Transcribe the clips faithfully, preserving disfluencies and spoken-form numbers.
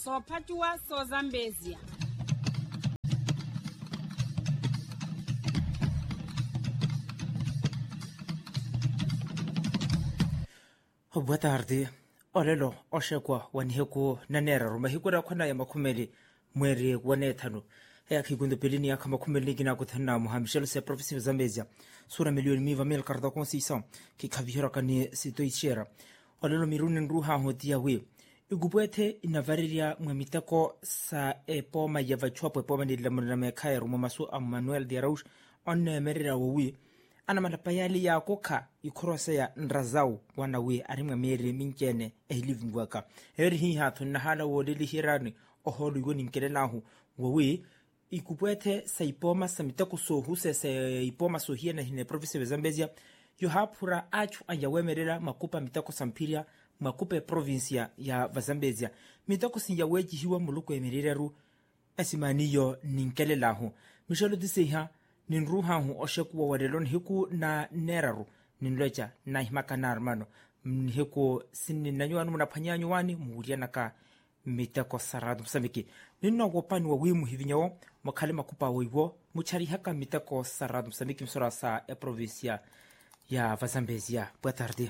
so phatiwa so Zambezia. Boa tarde. Olelo oshekwa wanheku nanera rumahikura khona ya makhumeli mweri wanethano ya kigundu pelini ya kama khumeli gina kuthana muhamishelo se province Zambezia sura milioni miva mil karda konsisa ki khavihira kani sitoishera olelo miruni nruha hotia we igubwethe inavariria mwemitako sa epoma ya vachwapo epoma ni lamuna mekhaya rumo masu am Manuel de Rauch onne merira we ana malapayali ya koka ikhorose ya nrazau wana we arimwe meri minkene ehilivingwaka heri hi hathu nahala wodeli hirani oholu yoni nkelelaho we ikupwethe saipoma samitako so huse se ipoma so hiena hine province Zambezia yo hapura achu ayawemerera makupa mitako sampiria makupe provincia ya Zambezia mitako sinyaweji hiwa muluko emerereru esimaniyo ninkelelaho mishalo diseha ninruha hu oshekuwa wadelon hiku na neraru ninloja na himakana armano hiku sini nanyuanu munapanyanyu wani muhuriana ka mitako saradu msamiki nino wapani wa wimu hivinyo makali makupa wiwo muchari haka mitako saradu msamiki msora sa e provincia ya Zambezia. Boa tarde.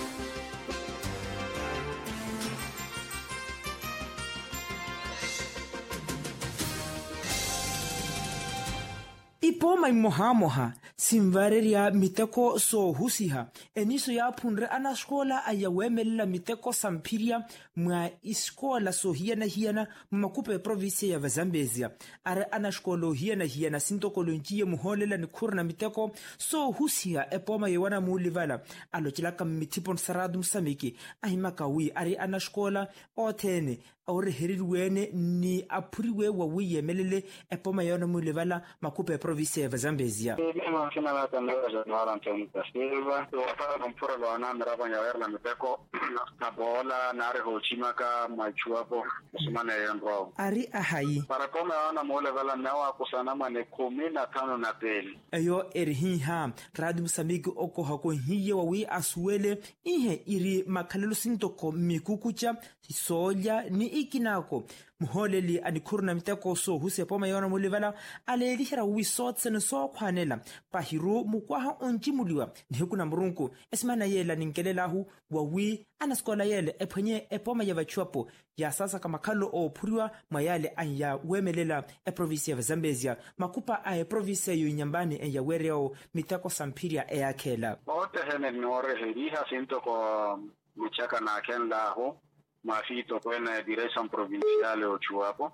Ipoma imoha moha simvareria miteko so husiha eniso ya punre ana skola ayawemelela miteko sampiria mwa iskola so hiana hiana makupe province ya Zambezia are ana skolo hiana hiana sintokolo njie muholela ni kurna miteko so husiha epoma yewana mulivala alochilaka mitipon saradu msamiki ahimaka wi are ana skola otene ore heriwene ni apuriwe wa wiye melele epoma yewana mulivala makupe province ya Zambezia. Mimi kina na tangaza na Antonio Silva wapara mpora la na mraba ya la miteko na bola na reho chimaka machuapo sumana ya ndro ari ahai para kome ana mole vala nawa kusana mane kumi na tano na peli ayo erhi ha radi msamiki oko hako hiye wa wi aswele ihe iri makalelo sintoko mikukucha soja ni ikinako muholeli anikurna miteko so huse poma yona mulivala alelihira wisotse no so khwanela pahiru mukwaha onjimuliwa ndikuna murunku esimana yela ninkelelahu wawi anaskola yele ephonye epoma ya vachwapo ya sasa kama kalo opuriwa mayale anya wemelela e province ya Zambezia makupa a e province yo nyambani enya wereo miteko sampiria e yakela ote hene nore heriha sinto ko michaka na kenlaho mafito kwena direction provinciale ochuapo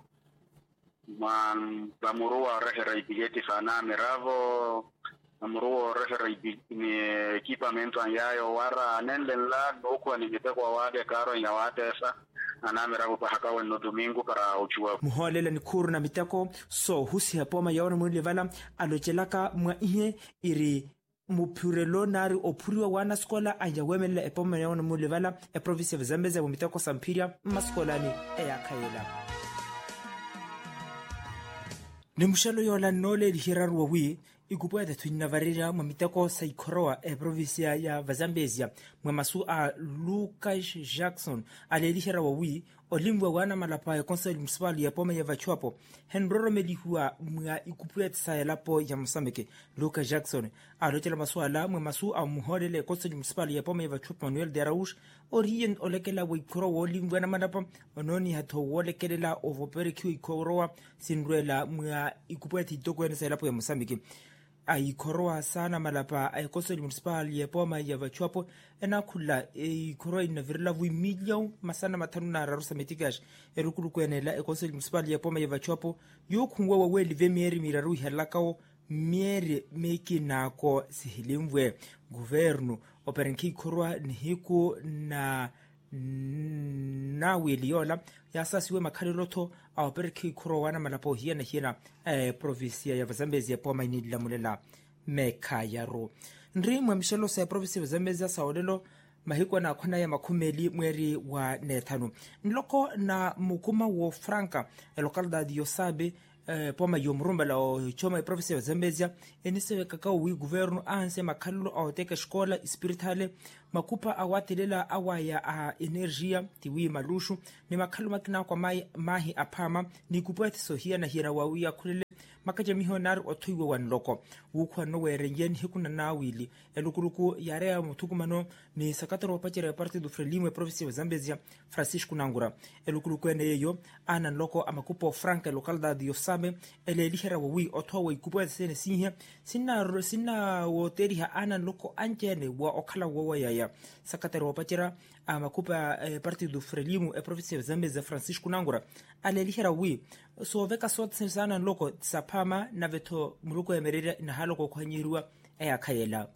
man bamurua rehera ibigeti fana miravo amurua rehera ibigni equipamento anyayo wara nende la noko ni mitekwa wage karo nyawatesa anamirago pa hakawa no domingo para ochuapo muholela ni kurna miteko so husi hapoma yaona mulivala alochelaka mwa ihe iri mupurelo nari opuriwa wana skola aya wemelela epoma yaona mulivala e province ya Zambezia bumiteko sampiria maskolani eyakayela nimushalo yola nole lihiraruwa wi ikupwete tuinavariria mwamiteko saikoroa e province ya Zambezia mwa masu a Lucas Jackson alelihira wawi olimbwa wana malapa ya conseil municipal ya poma ya vachwapo henroro melihua mwa ikupwete saelapo ya Msambike Lucas Jackson alochela maswala mwa masu a muholele conseil municipal ya poma ya vachwapo Manuel de Rauch orien olekela wikoro wolimbwa na malapa ononi hato wolekelela ovopere kiu ikoroa sinrela mwa ikupwete itoko ya saelapo ya Msambike aikoroa sana malapa ay conseil municipal ya poma ya vachwapo enakula ikoroa inavirila vu million masana matanu na rarusa metikash erukulu kwenela e conseil municipal ya poma ya vachwapo yokhungwa wa weli vemieri miraru helakao mieri meki nako sihilimwe governo operenki ikoroa nihiku na na wiliola yasasiwe makhaliloto awapereki kurowana malapo hiena hiena eh, provinsia ya Zambezia poma inidila mulela mekayaro nri mwemishelo sa provinsia ya Zambezia saolelo mahikwa na khona ya makhumeli mweri wa nethano nloko na mukuma wo franca elokaldadi yosabe eh, poma yo mrumbala o choma province ya Zambezia enise kakao wi governo anse makhallo a oteka escola espirituale makupa awatelela awaya a energia tiwi malushu ni makhallo makina kwa mai mahi apama ni kupwete sohia na hira wawi akhulele makaja mihonari othuiwe wanloko ukwa no werengen hikuna nawili elukuluku yare ya mutukumano ni sakataro pachira Partido Frelimo province ya Zambezia Francisco Nangura elukuluku ene yeyo ana loko amakupo franca local da diosame ele lihera wawi othowa ikupwa sene sinha sina sina woteriha ana loko anjene wa okhala wa yaya sakataro pachira amakupa eh, Partido Frelimo e province ya Zambezia Francisco Nangura ale lihera wi so veka sote sana loko sapama na veto muluko ya merera na haloko kwanyirua aya khayela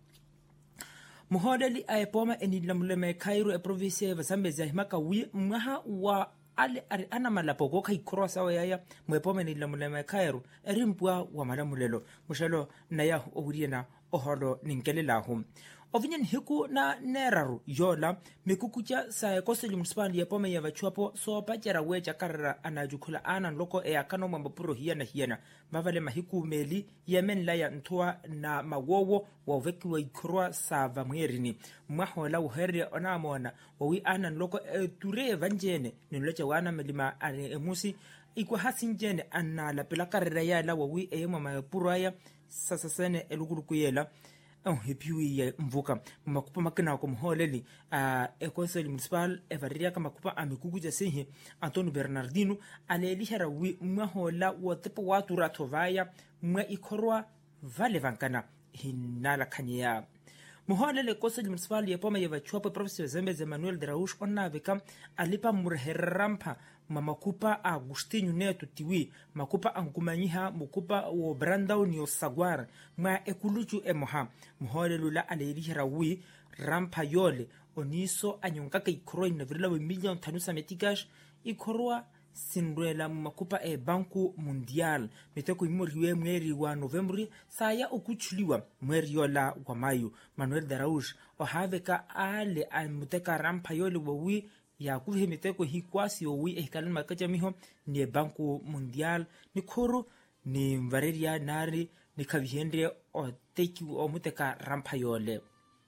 muhodeli ayepoma enilamuleme Cairo e province ya Zambezia himaka wi mwaha wa ale ari ana malapo go kai cross awa yaya mwepoma enilamuleme Cairo erimpwa wa malamulelo mushalo na ya ohuriena oholo ninkelelaho ovinyen hiku na neraru yola mikukucha sa koseli municipal ya pome ya vachuapo so pachara wecha karara anajukula ana loko e akano mambapuro hiana hiana mavale mahiku meli yemen la ya ntua na mawowo wa veki wa ikurwa sa vamwerini mwahola uherre onamona wawi ana loko e ture vanjene nilocha wana melima ane emusi ikwa hasinjene ana la pela karara ya la wawi e mambapuro haya sasa sene elugurukuyela oh hipiwi ya mvuka makupa makina kwa mholeli uh, ekonseli municipal evaria kama kupa amekukuja sehe Antonio Bernardino alelihera wi mwahola wotepo watu ratovaya mwa ikorwa vale vankana hinala kanya muholele konseli municipal ya poma ya vachuapo province ya Zambezia Manuel Daraush onaveka alipa murherampa mamakupa Agustinho Neto tiwi makupa ankumanyiha mukupa wo Brandon yo Sagwar ma ekuluchu emoha muhole lula alelihira wi rampa yole oniso anyongaka ikroi na virila we million tanusa metikash ikorwa sindwela makupa e banku mundial meteko imoriwe mweri wa Novembri saya okuchuliwa mweri yola wa Mayu Manuel Daraush ohaveka ale amuteka rampa yole wawi ya kuhe miteko hikwasi owi ehkalin makaja miho ni banku mundial ni koro ni mvareria nari ni kavihendre o teki o muteka rampa yole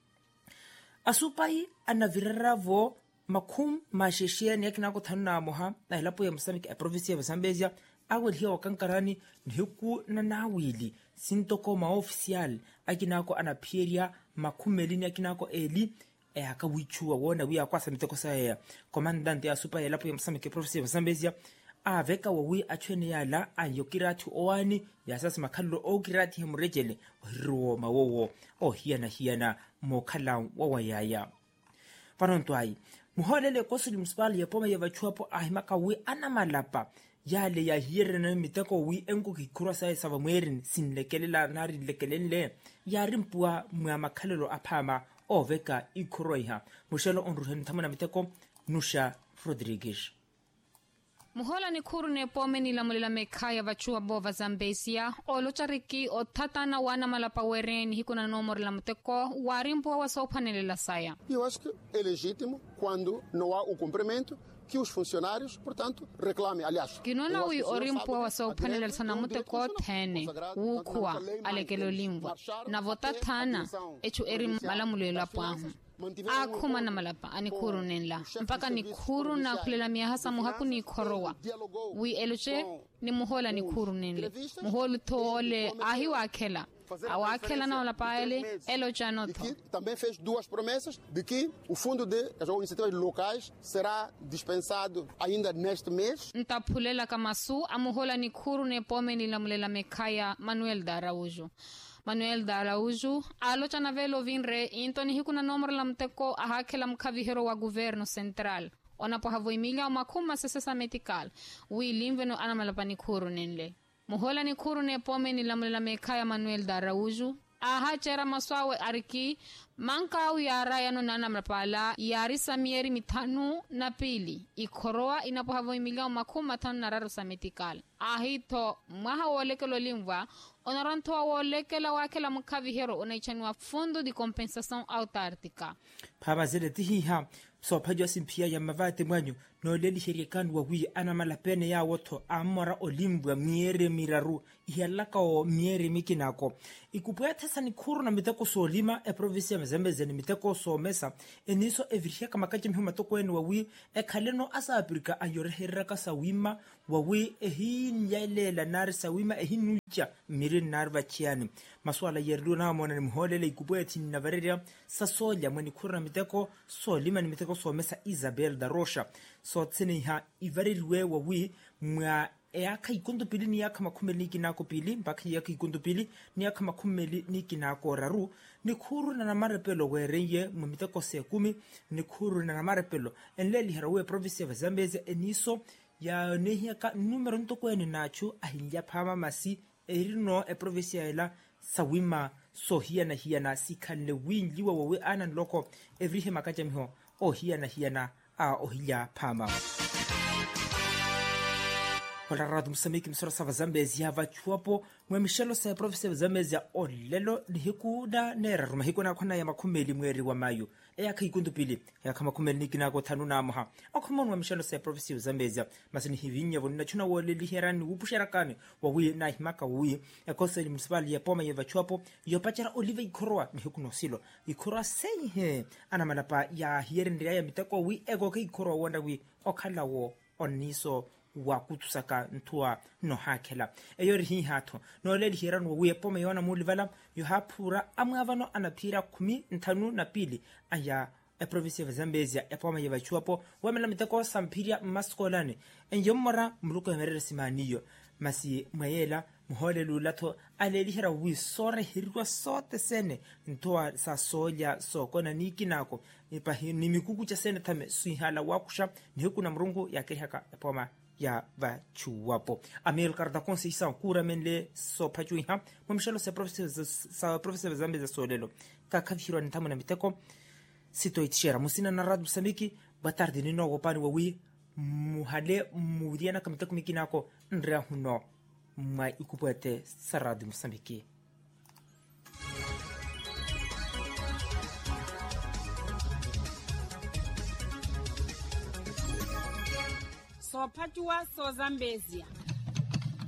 asupai anaviraravo makum masheshia ni yakina ko thanna moha na ilapo ya msamiki a province ya Zambezia awel hiyo kankarani ni huku na nawili sintoko maofficial akinako anapiria makumelini akinako eli e akawichua wona wi akwasa miteko saya commandant ya super yelapo ya msamike province ya Zambezia aveka wawi achwene yala ayokirati owani ya sasa makhallo okirati hemrejele ro mawowo o hiana hiana mokhala wawayaya panontwai muholele kosuli municipal ya poma ya vachuapo ahimaka wi anamalapa yale ya hirena miteko wi enku kikura sai sava mwerin sinlekelela nari lekelele yarimpua mwa makhalelo aphama oveka ikoroiha mushelo onruhen thamana miteko Nusha Rodriguez muhola ni khuru ne pome ni lamulela mekhaya vachua bova Zambezia olochariki o tatana wana malapa wereni hikuna nomoro la muteko warimpo wa sopanelela saya. Eu acho que é legítimo quando não há o cumprimento que os funcionários, portanto, reclamem. Aliás, kinona wi orimpo wa sopanelela sana muteko thene ukwa alekelo limwa na vota thana echu erim malamulela pwahu akhuma na malapa ani khuru nenla mpaka ni khuru na khulela miyahasa muhaku ni khorowa wi eluche ni muhola ni khuru nenle muholu thole ahi wakhela awakhela na malapa ele elocha notho também fez duas promessas de que o fundo de as iniciativas locais será dispensado ainda neste mês ntaphulela kamasu amuhola ni khuru ne pome ni lamulela mekhaya Manuel Daraujo Manuel Daraujo alocha na velo vinre intoni hikuna nomoro la mteko ahakela mkavihero wa governo central onapo havoimilia o makuma sesesa medical wi limveno anamalapani khuru nenle muhola ni khuru ne pome ni lamulela mekhaya Manuel Daraujo aha chera maswawe ariki manka uyara yano nana mrapala yari samieri mitanu na pili ikoroa inapo havoimilia o makuma tanu na raro sa medical ahito mwaha wolekelo limva onaranto wolekela wakela mkavihero onaichaniwa fundo de compensação autártica phaba zele tihiha so phajwa simpia ya mavate mwanyu no le liherikan wa wi ana malapene ya wotho amora olimbwa miere miraru ihalaka o miere mikinako ikupu ya thesa ni khuru na miteko solima e province ya Zambezi ni miteko somesa eniso evirhia kama kache mhuma tokweni wa wi e khaleno asa Afrika ayore heraka sa wima wa wi ehin yalela nar sa wima ehin nucha mirin narva chiani maswala yerlu na mona ni mholele ikupu ya tini navareria sa solya mweni khuru na miteko solima ni miteko somesa Isabel da Rocha so tsene ha ivaririwe wa wi mwa e aka ikondo pili ni aka makumeli kinako pili mpaka yaka ikondo pili ni aka makumeli ni kinako raru ni khuru na namarepelo wereye mumiteko se kumi ni khuru na namarepelo enleli harawe province ya Zambezi eniso ya nehiaka numero ntokweni nacho ahinja phama masi erino e province ya ela sawima so hiya na hiya na sikhalle winliwa wawe ana loko every makaje miho o hiya na hiya na a ohilya phama Hola radu msamiki msora sa Zambezi ya vachuapo mwe mishelo sa province ya Zambezi ya olelo lihikuda nera ruma hikuna kona ya makumeli mweri wa mayu ea kaikundu pili ya kama kumeli nikinako tanu na amaha akumonu mwe mishelo sa province ya Zambezi ya masini hivinya vunina chuna wale liherani upusharakani wawi na himaka wawi ya kosa ili municipali ya poma ya vachuapo yopachara Olive Ikoroa mihikuno silo Ikoroa senye ana malapa ya hierendiria ya mitako wi ego ka Ikoroa wanda wi okala wo oniso wa kutusaka ntua no hakela eyori hi hato no leli hirano we poma yona mulivala yo hapura amwavano anapira kumi ntanu na pili aya e province ya Zambezi ya poma yevachuapo wamela miteko sampiria maskolane enjomora muluko emerere simaniyo masi mayela muhole lulato aleli hira wi sore hirwa sote sene ntua sa soja sokona nikinako ipa ni mikuku cha sene tame suihala wakusha ni hukuna mrungu ya kehaka poma ya vachuapo amel karda konseisa kura menle so pachuiha momshalo se professor sa professor Zambezi solelo kakavhirwa ntamu na miteko sito itshera musina na radu samiki batardi ni no pani wawi muhale mudiana kamiteko mikinako ndra huno mai ikupete saradu Msambiki so patua so Zambezia